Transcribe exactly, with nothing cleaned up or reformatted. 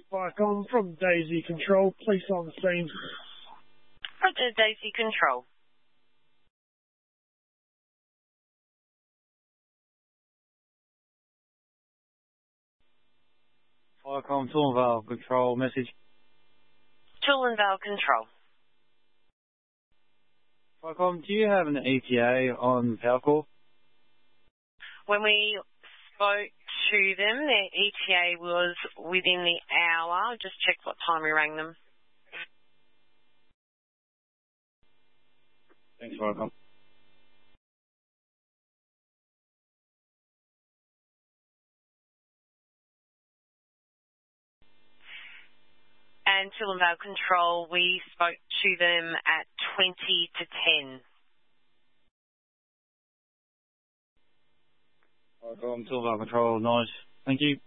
Viacom from Daisy Control. Police on the scene. Roger, Daisy Control. Viacom, Toowoomba Control, message. Toowoomba Control. Viacom, do you have an E T A on Power Core? When we spoke to them, their E T A was within the hour. Just check what time we rang them. Thanks, Viacom. And Toowoomba Control, we spoke to them at twenty to ten. Viacom, Toowoomba Control, nice. Thank you.